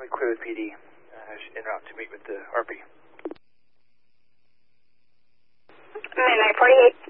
clear with PD. En route to meet with the RP. Midnight 48.